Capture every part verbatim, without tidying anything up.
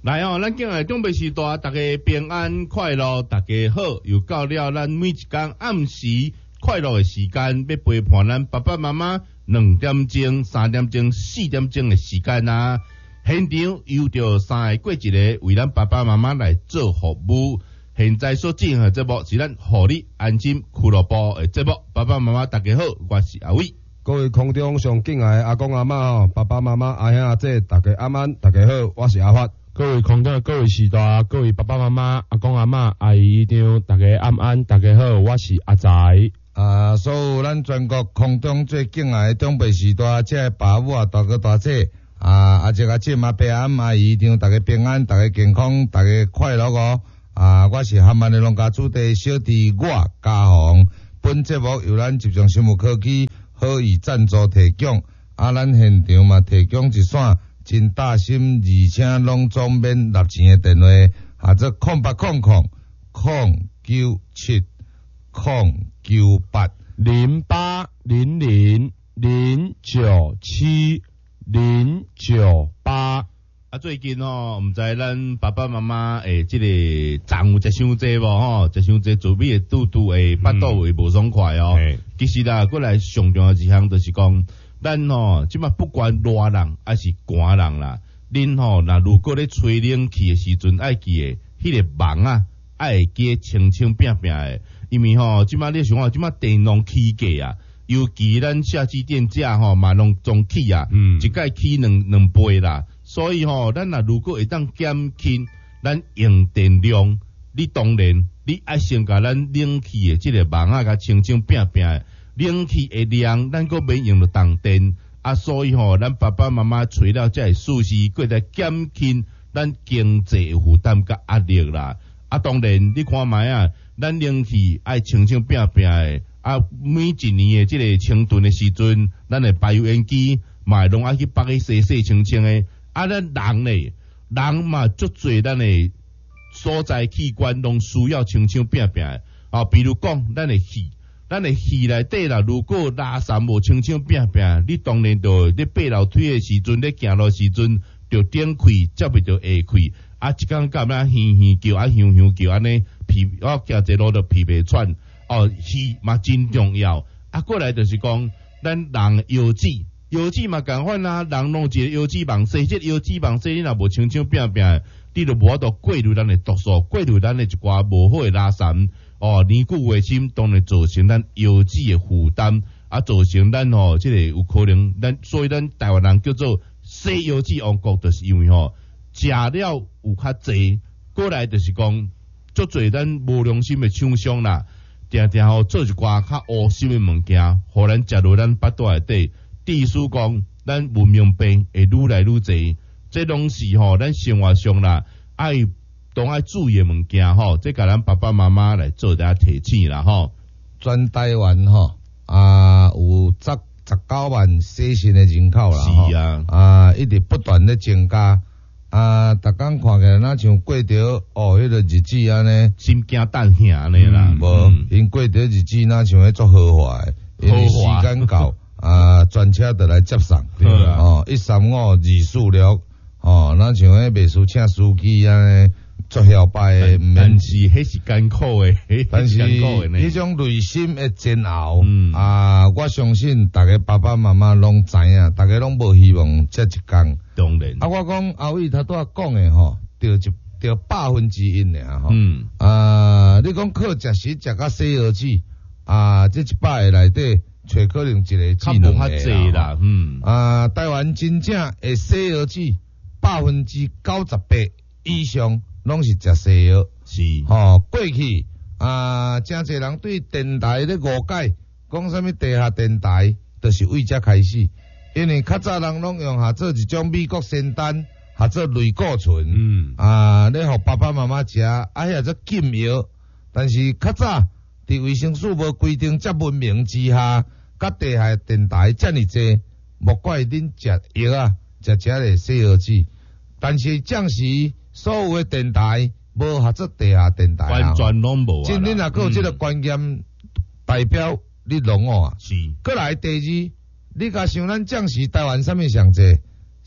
来哦，咱今日中北时代，大家平安快乐，大家好，又到了咱每一天暗时快乐的时间，要陪伴咱爸爸妈妈两点钟、三点钟、四点钟的时间啊。现场有着三个过一个为咱爸爸妈妈来做服务。现在所进行的节目是咱互你安心俱乐部的节目。爸爸妈妈大家好，我是阿伟。 各位空中上敬爱的阿公阿嬷吼，爸爸妈妈阿兄阿姐，大家安安，大家好，我是阿发。 各位空中的各位时代，各位爸爸妈妈、阿公阿嬷、阿姨丈，大家安安，大家好，我是阿仔。 啊，所有咱全国空中最敬爱的长辈时代，这爸母啊、大哥大姐啊、阿姐阿姐、阿伯阿阿姨丈，大家平安，大家健康，大家快乐哦！啊，我是汉万的农家主地小弟我家宏。本节目由咱集中生物科技好意赞助提供，啊，咱现场嘛提供一线真大心，而且拢总免纳钱的电话，或者空八空空空九七空九八零八零零零九七零九八。 啊，最近吼，毋知咱爸爸妈妈诶，即、这个粽有食伤济无吼，食伤济做米的肚肚诶，腹肚会无爽快哦。 嗯、 其实啦，过来上重要一项就是讲，咱吼即马不管热人还是寒人啦，恁吼若如果咧吹冷气的时阵，爱记诶，迄、那个网啊，爱记清清扁扁诶，因为吼即马你想看，即马电拢起价啊。尤其咱夏季电价吼嘛拢总起啊，嗯、一届起两两倍啦。所以吼，咱若如果会当减轻咱用电量，你当然你爱先甲咱冷气的即个网啊，甲清清扁扁，冷气的量咱阁免用到当电啊。所以吼，咱爸爸妈妈除了才会舒适，搁会减轻咱经济负担甲压力啦。啊，当然你看卖啊，咱冷气爱清清扁扁的。啊，每一年的即个清炖的时阵，咱的排油烟机嘛拢爱去绑去洗洗清清的。啊，咱人呢，人嘛足侪咱的所在器官拢需要清清扁扁的。啊，比如讲，咱的肺，咱的肺内底啦，如果垃圾无清清扁扁，你当然就咧爬楼梯的时阵，咧行路时阵，就顶开，接袂着下开。啊，一工干那哼哼叫，啊哼哼叫，安尼皮，我行一路就皮袂喘。哦，气嘛真重要。啊，过来就是讲，咱人腰子，腰子嘛共款啦。人弄一个腰子网洗，即腰子网洗你若无清清扁扁，你就无法度过滤咱的毒素，过滤咱的一寡无好的垃圾。哦，年久月深，当然造成咱腰子的负担，啊，造成咱吼，即、这个有可能，咱所以咱台湾人叫做洗腰子王国，就是因为吼食了有较济，过来就是讲，足侪咱无良心的厂商啦。定定吼做一寡较恶心的物件，互咱食落咱腹肚内底，致使讲咱文明病会愈来愈侪。这拢是吼咱生活上啦爱都爱注意的物件吼，这甲咱爸爸妈妈来做下提醒啦吼。 全台湾吼啊有十十九万洗肾的人口啦， 是啊， 啊一直不断咧增加。啊，逐工看起来哪像过着哦，迄、那个日子安尼， 心惊胆吓安尼啦， 无、嗯，因过着日子哪像迄做豪华的，因为时间到，啊，专车就来接送， 对啦， 哦，一三五二四六，哦，哪像迄秘书请司机安尼做摇摆的， 但是迄是艰苦的， 但是迄种内心的煎熬，嗯、啊，我相信大家爸爸妈妈拢知影，大家拢无希望这一天。 当然， 啊，我讲阿伟他拄仔讲的吼，着一着百分之一尔吼。 嗯。 啊，你讲靠食食食甲洗耳机，啊，这一百个内底，找可能一个智能的啦。嗯。啊，台湾真正会洗耳机，百分之九十八以上拢是食西药。 是。 吼、哦，过去啊，真侪人对电台咧误解，讲啥物地下电台，就是为遮开始。因为较早人拢用下做一种美国仙丹，下做类固醇，嗯，啊，咧互爸爸妈妈食，啊，遐做禁药。但是较早伫卫生署无规定遮文明之下，甲地下电台遮尔济，莫怪恁食药啊，食食咧洗耳机。但是暂时所有的电台无下做地下电台啊， 完全拢无啊。 即恁若个有即个观念，代表你拢哦啊。 是。 过来第二。你甲想咱将士台湾啥物上济？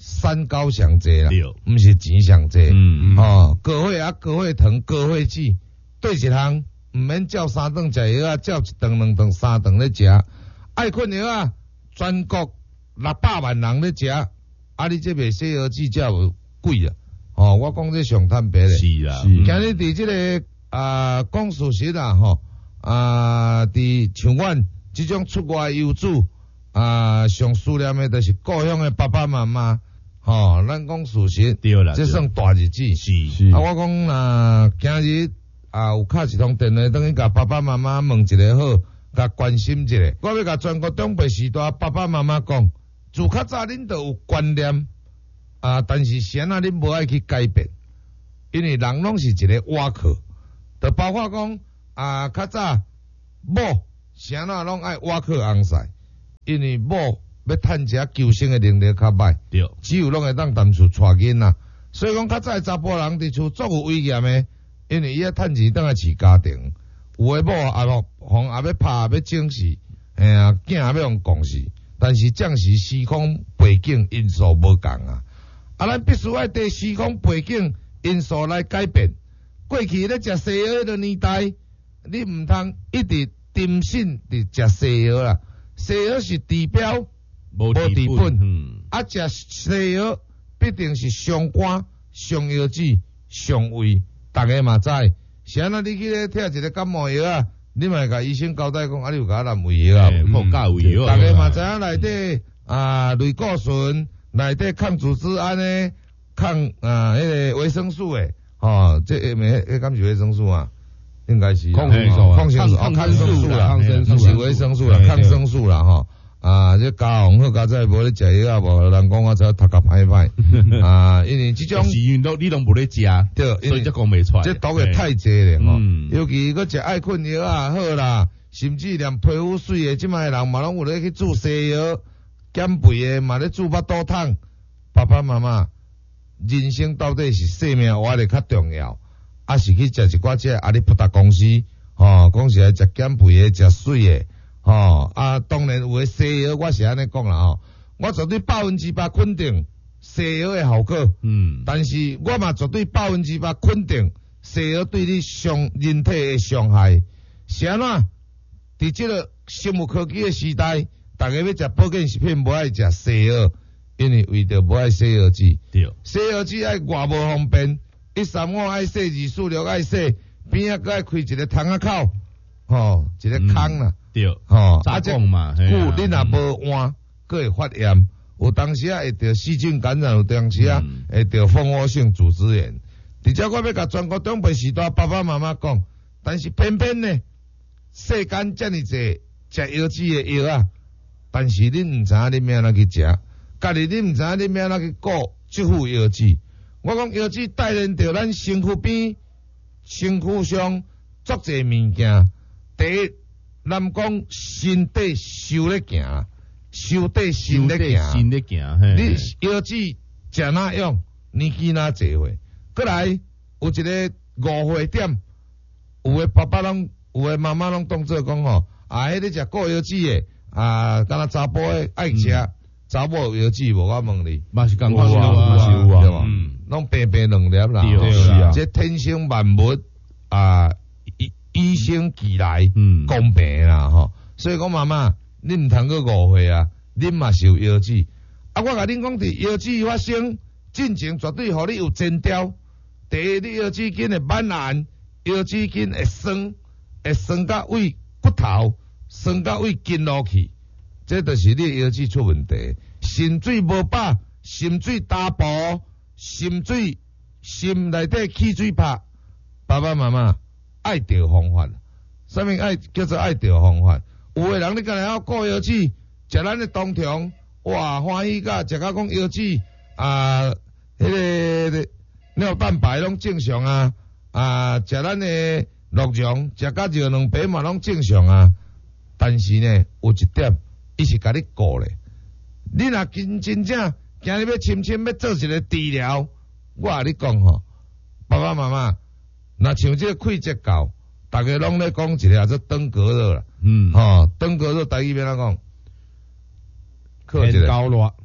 三高上济啦， 对毋是钱上济。 嗯哦，高血压、高血糖、高血脂，对一项毋免照三顿食药啊，照一顿、两顿、三顿咧食。爱困药啊，全国六百万人咧食，啊，你这卖西药剂才有贵啊！哦，我讲这上坦白咧。 是啦， 是今日伫即个啊，讲事实啊，吼啊，伫像阮即种出外游子啊，上思念的就是故乡的爸爸妈妈，吼，咱讲事实， 对啦， 这算大日子。 是是啊，我讲啊，今日啊有敲一通电话，等于甲爸爸妈妈问一个好，甲关心一下。我要甲全国长辈时代爸爸妈妈讲，自较早恁都有观念啊，但是现在恁无爱去改变，因为人拢是一个瓦壳，就包括讲啊，较早某现在拢爱瓦壳红晒，因为某要趁食求生的能力较歹。 对， 只有拢会当踮厝带囡仔，所以讲较早查甫人伫厝足有威严的，因为伊要趁钱当来饲家庭。有诶某也要互也要拍也要整死，哎呀，囝也要用讲死。但是暂时时空背景因素无共啊，啊，咱必须爱对时空背景因素来改变。过去咧食西药的年代，你毋通一直沉信伫食西药啦，西药是治标无无治本。 嗯， 啊，食西药必定是上肝、上腰子、上胃，大家嘛知。是安那你去咧贴一个感冒药啊，你嘛甲医生交代讲，啊，你有甲咱胃药啊？ 冇教胃药， 大家嘛知影内底啊，类固醇、内底抗组织胺诶，抗啊迄个维生素诶，吼，这下面迄敢是维生素啊？应该是抗生素啊抗生素、 抗抗生素啦， 抗生素不是维生素啦， 对抗生素啦，吼。啊，这加红好加在无咧食药啊，无人讲我才头壳歹歹啊，因为即种是因都你拢无咧食， 对，因为所以才讲袂出来。 这毒嘅太济咧吼， 嗯尤其佮食爱困药啊好啦，甚至连皮肤水的即卖人嘛拢有咧去注西药，减肥的嘛咧注巴肚痛。爸爸妈妈，人生到底是性命活得较重要，还是去食一寡只阿里不达公司，吼、哦，讲是来食减肥的、食水的。哦，啊，当然有诶西药，我是安尼讲啦吼，我绝对百分之百肯定西药诶效果， 嗯， 但是我嘛绝对百分之百肯定西药对你伤人体诶伤害。是安怎？伫即个生物科技诶时代，大家要食保健食品，无爱食西药，因为为着无爱西药剂， 对， 西药剂爱外无方便，一三五爱洗，二四六爱洗，边仔个爱开一个窗仔口，吼、一个空啦。 对， 吼， 早啊，这讲嘛，嘿久啊你若无换，佫会发炎，有当时啊会得细菌感染，有当时啊嗯会得蜂窝性组织炎。而且我要甲全国长辈时代爸爸妈妈讲，但是偏偏呢，世间遮尔济食药剂的药啊，但是恁毋知影恁要安怎去食，家己恁毋知影恁要安怎去顾即副药剂。我讲药剂带领着咱身躯边、身躯上足济物件，第一。咱讲身体受咧行，受体心咧行。 心咧行，嘿， 你药剂食哪样，年纪哪济岁？过来有一个误会点，有诶爸爸拢，有诶妈妈拢当做讲吼，啊，迄个食过药剂诶，啊，敢若查甫诶爱食，查某有药剂无？我问你， 嘛是共有啊款嘛是有啊对吧？ 嗯， 拢平平两粒啦， 对吼是啊这天生万物啊，医医生寄来。 嗯， 公平啦吼，所以讲妈妈，你毋通去误会啊，恁嘛是有药剂。啊，我甲恁讲，伫药剂发生进前，绝对互你有前兆。第一，你药剂菌会蔓延，药剂菌会酸，会酸到胃骨头，酸到胃筋落去，这就是你药剂出问题。心水无饱，心水大薄，心水心内底起水泡，爸爸妈妈爱着方法。啥物爱叫做爱着方法？有诶人你干来要顾药剂，食咱诶冬虫，哇欢喜甲食甲讲药剂啊，迄、那个尿蛋白拢正常啊，啊食咱诶鹿茸，食甲热两杯嘛拢正常啊。但是呢，有一点，伊是甲你顾咧。你若真真正今日要深深要做一个治疗，我甲你讲吼，爸爸妈妈，若像这个溃疡膏。大家拢咧讲一个叫做登革热啦， 嗯， 吼、登革热台语要怎讲？靠一个高热，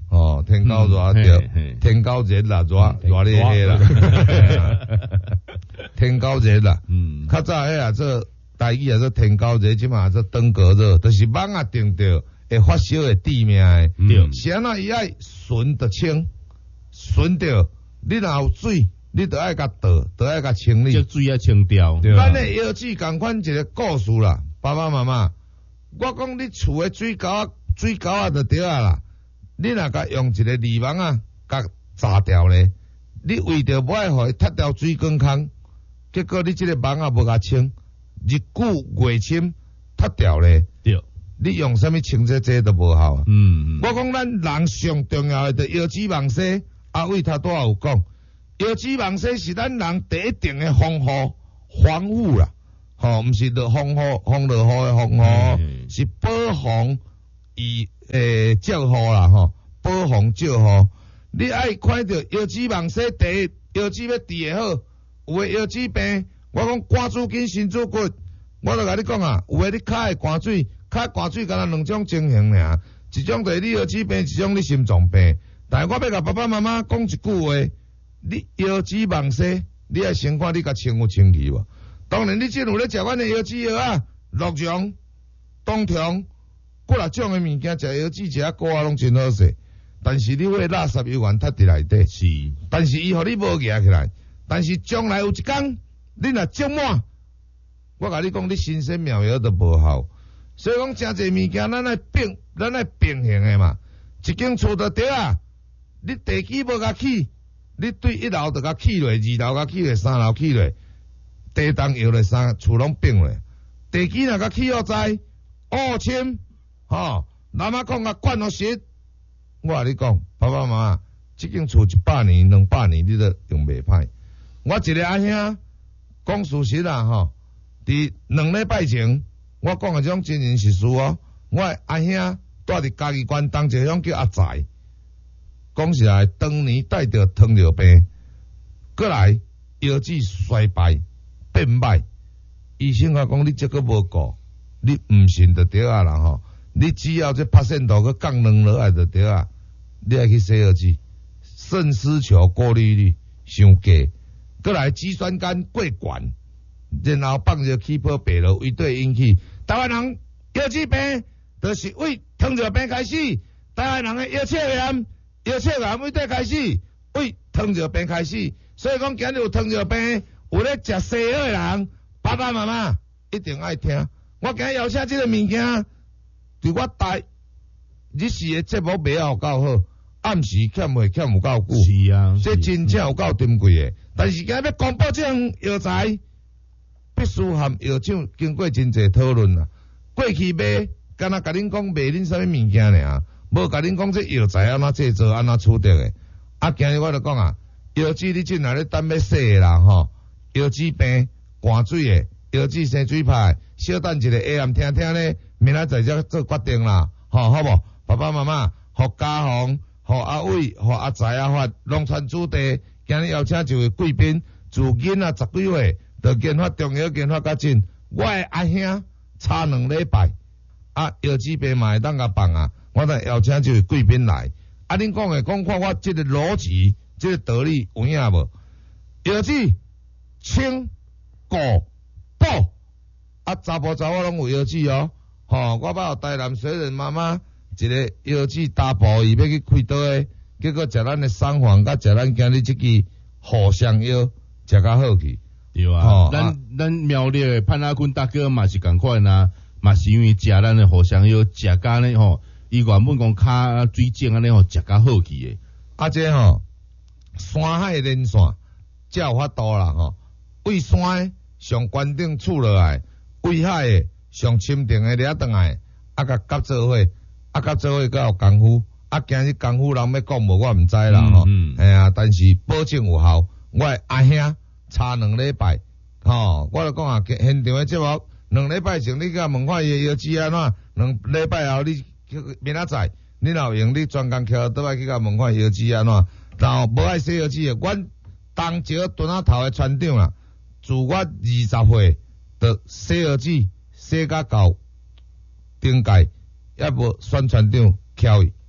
哦，天高热对，天高热啦，热热咧迄啦，天高热啦，嗯，较早迄啊做台语啊做天高热，即嘛做登革热，就是网啊定着会发烧的致命的，对，是安怎伊爱顺着清，顺着你若有水，你着爱甲倒，着爱甲清理， 叫水啊清掉。 咱的药剂共款一个故事啦，爸爸妈妈，我讲你厝的水沟啊，水沟啊就对啊啦。你若甲用一个泥网啊，甲炸掉咧，你为着无爱互伊踢掉水管孔，结果你即个网啊无甲清，日久月深踢掉咧，对，你用啥物清洁剂都无效啊。嗯，我讲咱人上重要的就药剂网洗，阿伟他拄仔有讲，药剂网洗是咱人第一定的防护防护啦，吼，毋是落防护防落雨的防护，是保防伊。诶，照护啦吼，保防照护。你爱看到药剂网洗第一，药剂要治会好。有诶药剂病，我讲肝主筋、心主骨，我就甲你讲啊，有诶你骹会寒水，骹寒水敢若两种情形尔，一种就是你药剂病，一种你心脏病。但是我要甲爸爸妈妈讲一句话，你药剂网洗，你爱先看你甲清有清气无？当然，你正有咧食阮诶药剂药啊，鹿茸、冬虫。过六种诶物件，食药剂食啊膏啊拢真好势，但是你会垃圾油源摊伫内底，是，但是伊互你无夹起来，但是将来有一天，你若种满，我甲你讲，你新鲜苗药都无效，所以讲诚济物件，咱爱并，咱爱并行诶嘛，一间厝就对啊，你地基无甲起，你对一楼就甲起落，二楼甲起落，三楼起落，地动摇落三厝拢并落，地基若甲起好在，乌深。吼，南马讲啊，灌落实，我甲你讲，爸爸妈妈，即间厝一百年、两百年，你都用袂歹。我一个阿兄讲事实啦，吼，伫两礼拜前，我讲诶种真人实事哦。我诶阿兄住伫嘉义县东一个乡叫阿财，讲实来，当年带着糖尿病，过来腰子衰败变歹，医生我讲你这个无顾，你毋信就对啊啦吼。你只要这拍线头去降两落来就对啊，你爱去洗药剂，肾丝球过滤率伤低，过来肌酸酐过悬，然后放着起泡白了，为对引起台湾人药剂病，就是为糖尿病开始，台湾人的腰切炎，腰切炎为对开始，为糖尿病开始，所以讲今日有糖尿病，有咧食西药的人，爸爸妈妈一定爱听，我今日邀请这个物件。对我台日时的节目袂有够好，暗时欠袂欠有够久， 是啊， 这真正有够珍贵的。但是今日要公布这项药材，必须含药厂经过真济讨论啦。过去卖，敢若甲恁讲卖恁啥物物件尔，无甲恁讲这药材安怎制作，安怎处理的。啊，今日我就讲啊，药剂你进来咧等要洗的啦吼，药剂病、寒水的，药剂生水派，小等一个下暗听听咧。明仔载才做决定啦，吼，好无？爸爸妈妈，互家宏，互阿伟，互阿财阿发，农村子弟，今日邀请一位贵宾，自囡仔十几岁，就研发中药研发较真。我的阿兄差两礼拜，啊，药剂病嘛会当甲放啊，我才邀请一位贵宾来。啊，恁讲诶，讲看我即个逻辑，即个道理有影无？药剂清固补，啊，查甫查某拢有药剂哦。吼，我捌有台南水人妈妈一个药剂大补，伊要去开刀诶，结果食咱诶桑黄，甲食咱今日即支藿香药，食较好去。 对啊，哦、咱、啊、咱苗栗诶潘阿坤大哥嘛是共款啊，嘛是因为食咱诶藿香药，食甲呢吼，伊原本讲骹水肿安尼吼，食较好去诶。 啊，这吼山海连线才有法度啦吼，为山诶上关顶厝落来，为海诶。上深定诶掠转来，啊甲甲做伙，啊甲做伙阁有功夫，啊今日功夫人要讲无我毋知啦吼，哎呀，但是保证有效。我诶阿兄差两礼拜，吼，我就讲啊，现场诶节目两礼拜前你甲问看伊药剂安怎，两礼拜后你明仔载，你若有用你专工徛倒来去甲问看药剂安怎，然后无爱洗药剂诶，阮东石墩仔头诶船长啊，自我二十岁就洗药剂。洗甲到顶界，也无宣传长翘伊，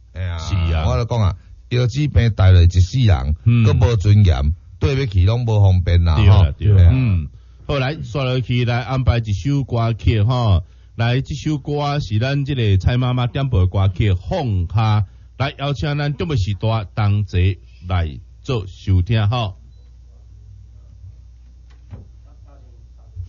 哎呀， 是啊我就讲啊，腰子病带来一世人， 嗯佮无尊严，对要去拢无方便啦， 对啦对啦对啊， 嗯，好来，刷落去来安排一首歌曲吼，来这首歌是咱这个蔡妈妈点播的歌曲《放下》，来邀请咱中国时代同齐来做收听吼。